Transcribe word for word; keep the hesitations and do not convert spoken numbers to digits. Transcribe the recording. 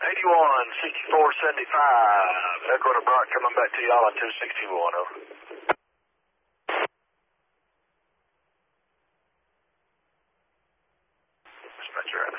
eighty-one, sixty-four, seventy-five. Echo to Brock coming back to y'all on two sixty-one, over. Dispatcher,